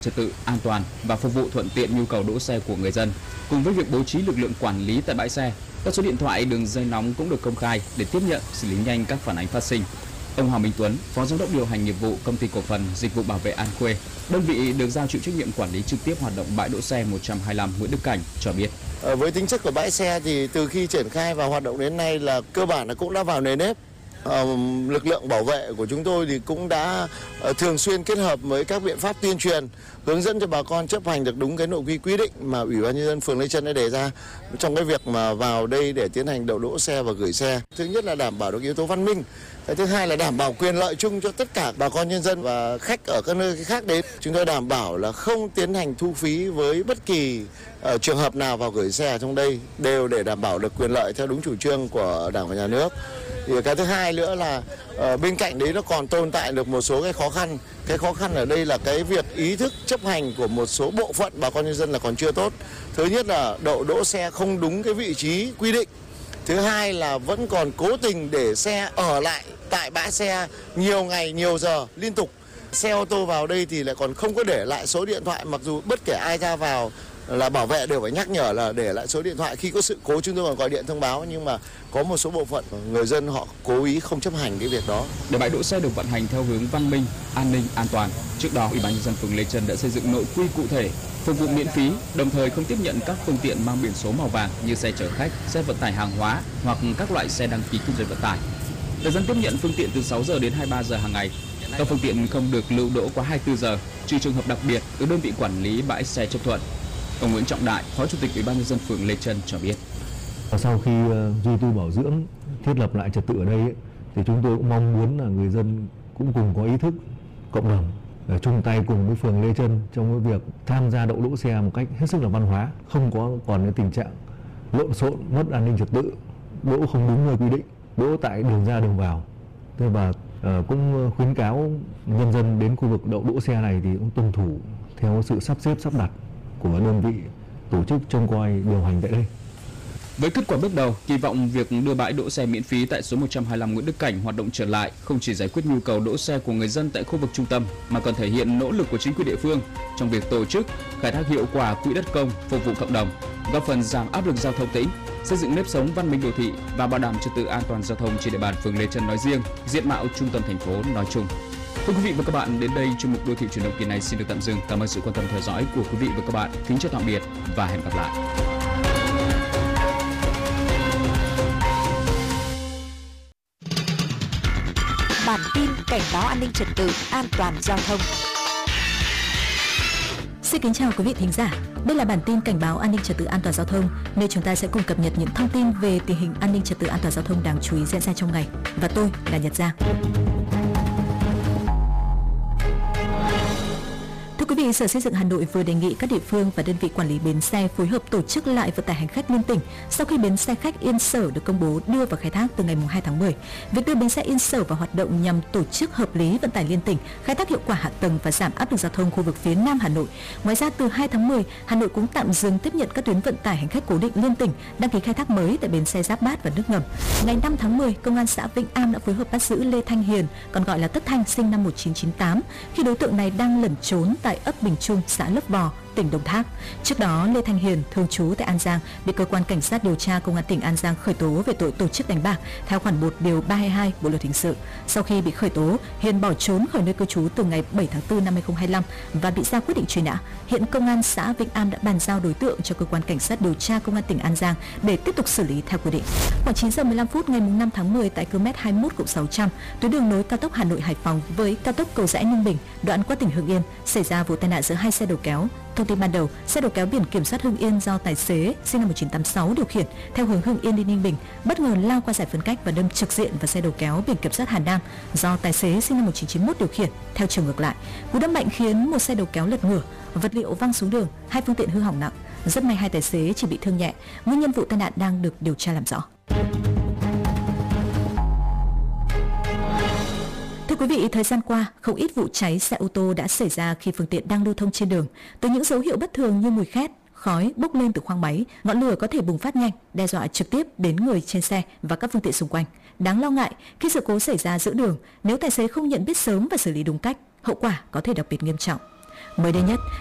trật tự an toàn và phục vụ thuận tiện nhu cầu đỗ xe của người dân. Cùng với việc bố trí lực lượng quản lý tại bãi xe, các số điện thoại đường dây nóng cũng được công khai để tiếp nhận, xử lý nhanh các phản ánh phát sinh. Ông Hoàng Minh Tuấn, Phó Giám đốc điều hành nghiệp vụ Công ty Cổ phần Dịch vụ Bảo vệ An Khê, đơn vị được giao chịu trách nhiệm quản lý trực tiếp hoạt động bãi đỗ xe 125 Nguyễn Đức Cảnh cho biết. Với tính chất của bãi xe thì từ khi triển khai vào hoạt động đến nay là cơ bản là cũng đã vào nề nếp. Lực lượng bảo vệ của chúng tôi thì cũng đã thường xuyên kết hợp với các biện pháp tuyên truyền, hướng dẫn cho bà con chấp hành được đúng cái nội quy quy định mà Ủy ban nhân dân phường Lê Chân đã đề ra trong cái việc mà vào đây để tiến hành đậu đỗ xe và gửi xe. Thứ nhất là đảm bảo được yếu tố văn minh, cái thứ hai là đảm bảo quyền lợi chung cho tất cả bà con nhân dân và khách ở các nơi khác đến. Chúng tôi đảm bảo là không tiến hành thu phí với bất kỳ trường hợp nào vào gửi xe ở trong đây, đều để đảm bảo được quyền lợi theo đúng chủ trương của Đảng và Nhà nước. Thì cái thứ hai nữa là bên cạnh đấy nó còn tồn tại được một số cái khó khăn. Cái khó khăn ở đây là cái việc ý thức chấp hành của một số bộ phận bà con nhân dân là còn chưa tốt. Thứ nhất là đỗ xe không đúng cái vị trí quy định. Thứ hai là vẫn còn cố tình để xe ở lại tại bãi xe nhiều ngày, nhiều giờ liên tục. Xe ô tô vào đây thì lại còn không có để lại số điện thoại, mặc dù bất kể ai ra vào là bảo vệ đều phải nhắc nhở là để lại số điện thoại. Khi có sự cố chúng tôi còn gọi điện thông báo, nhưng mà có một số bộ phận người dân họ cố ý không chấp hành cái việc đó. Để bãi đỗ xe được vận hành theo hướng văn minh, an ninh, an toàn, trước đó Ủy ban nhân dân phường Lê Chân đã xây dựng nội quy cụ thể, phục vụ miễn phí, đồng thời không tiếp nhận các phương tiện mang biển số màu vàng như xe chở khách, xe vận tải hàng hóa hoặc các loại xe đăng ký kinh doanh vận tải. Thời gian tiếp nhận phương tiện từ 6 giờ đến 23 giờ hàng ngày. Các phương tiện không được lưu đỗ quá 24 giờ, trừ trường hợp đặc biệt được đơn vị quản lý bãi xe chấp thuận. Ông Nguyễn Trọng Đại, Phó Chủ tịch Ủy ban nhân dân phường Lê Chân cho biết. Sau khi duy tu bảo dưỡng, thiết lập lại trật tự ở đây thì chúng tôi cũng mong muốn là người dân cũng cùng có ý thức cộng đồng, chung tay cùng với phường Lê Chân trong cái việc tham gia đậu đỗ xe một cách hết sức là văn hóa, không có còn cái tình trạng lộn xộn, mất an ninh trật tự, đỗ không đúng nơi quy định, đỗ tại đường ra đường vào. Và cũng khuyến cáo nhân dân đến khu vực đậu đỗ xe này thì cũng tuân thủ theo sự sắp xếp sắp đặt của đơn vị tổ chức trông coi điều hành tại đây. Với kết quả bước đầu, kỳ vọng việc đưa bãi đỗ xe miễn phí tại số 125 Nguyễn Đức Cảnh hoạt động trở lại không chỉ giải quyết nhu cầu đỗ xe của người dân tại khu vực trung tâm mà còn thể hiện nỗ lực của chính quyền địa phương trong việc tổ chức, khai thác hiệu quả quỹ đất công phục vụ cộng đồng, góp phần giảm áp lực giao thông tỉnh, xây dựng nếp sống văn minh đô thị và bảo đảm trật tự an toàn giao thông trên địa bàn phường Lê Chân nói riêng, diện mạo trung tâm thành phố nói chung. Thưa quý vị và các bạn, đến đây chuyên mục Đô thị chuyển động kỳ này xin được tạm dừng. Cảm ơn sự quan tâm theo dõi của quý vị và các bạn. Kính chào tạm biệt và hẹn gặp lại. Bản tin cảnh báo an ninh trật tự, an toàn giao thông. Xin kính chào quý vị thính giả. Đây là bản tin cảnh báo an ninh trật tự an toàn giao thông, nơi chúng ta sẽ cùng cập nhật những thông tin về tình hình an ninh trật tự an toàn giao thông đáng chú ý diễn ra trong ngày. Và tôi là Nhật Giang. Thưa quý vị, Sở Xây dựng Hà Nội vừa đề nghị các địa phương và đơn vị quản lý bến xe phối hợp tổ chức lại vận tải hành khách liên tỉnh sau khi bến xe khách Yên Sở được công bố đưa vào khai thác từ ngày 2 tháng 10. Việc đưa bến xe Yên Sở vào hoạt động nhằm tổ chức hợp lý vận tải liên tỉnh, khai thác hiệu quả hạ tầng và giảm áp lực giao thông khu vực phía Nam Hà Nội. Ngoài ra, từ 2 tháng 10, Hà Nội cũng tạm dừng tiếp nhận các tuyến vận tải hành khách cố định liên tỉnh đăng ký khai thác mới tại bến xe Giáp Bát và Nước Ngầm. Ngày 5 tháng 10, Công an xã Vĩnh Am đã phối hợp bắt giữ Lê Thanh Hiền, còn gọi là Tất Thanh, sinh năm 1998, khi đối tượng này đang lẩn trốn tại ấp Bình Trung, xã Lấp Vò, tỉnh Đồng Tháp. Trước đó, Lê Thanh Hiền, thường trú tại An Giang, bị cơ quan cảnh sát điều tra Công an tỉnh An Giang khởi tố về tội tổ chức đánh bạc theo khoản 1 điều 322 Bộ luật hình sự. Sau khi bị khởi tố, Hiền bỏ trốn khỏi nơi cư trú từ ngày 7 tháng 4 năm 2025 và bị ra quyết định truy nã. Hiện Công an xã Vĩnh Am đã bàn giao đối tượng cho cơ quan cảnh sát điều tra Công an tỉnh An Giang để tiếp tục xử lý theo quy định. Khoảng 9 giờ 15 phút ngày 5 tháng 10 tại km 21+600, tuyến đường nối cao tốc Hà Nội Hải Phòng với cao tốc Cầu Giẽ Ninh Bình, đoạn qua tỉnh Hưng Yên, xảy ra vụ tai nạn giữa hai xe đầu kéo. Thông tin ban đầu, xe đầu kéo biển kiểm soát Hưng Yên do tài xế sinh năm 1986 điều khiển theo hướng Hưng Yên đi Ninh Bình bất ngờ lao qua giải phân cách và đâm trực diện vào xe đầu kéo biển kiểm soát Hà Nam do tài xế sinh năm 1991 điều khiển theo chiều ngược lại. Cú đâm mạnh khiến một xe đầu kéo lật ngửa, vật liệu văng xuống đường, hai phương tiện hư hỏng nặng. Rất may hai tài xế chỉ bị thương nhẹ. Nguyên nhân vụ tai nạn đang được điều tra làm rõ. Thưa quý vị, thời gian qua, không ít vụ cháy xe ô tô đã xảy ra khi phương tiện đang lưu thông trên đường. Từ những dấu hiệu bất thường như mùi khét, khói bốc lên từ khoang máy, ngọn lửa có thể bùng phát nhanh, đe dọa trực tiếp đến người trên xe và các phương tiện xung quanh. Đáng lo ngại, khi sự cố xảy ra giữa đường, nếu tài xế không nhận biết sớm và xử lý đúng cách, hậu quả có thể đặc biệt nghiêm trọng. Mới đây nhất,